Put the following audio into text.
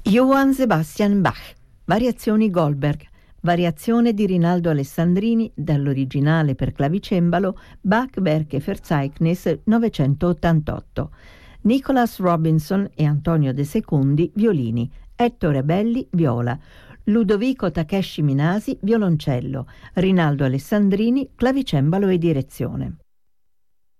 Johann Sebastian Bach, Variazioni Goldberg, variazione di Rinaldo Alessandrini dall'originale per clavicembalo Bach-Berke Verzeichnis 988. Nicholas Robinson e Antonio De Secondi, violini, Ettore Belli, viola, Ludovico Takeshi Minasi, violoncello, Rinaldo Alessandrini, clavicembalo e direzione.